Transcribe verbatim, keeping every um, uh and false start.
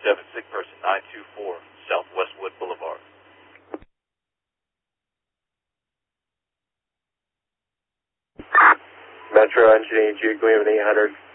seven, sick person, nine two four, South Westwood Boulevard. Metro Engineering, Duke, we have an eight hundred.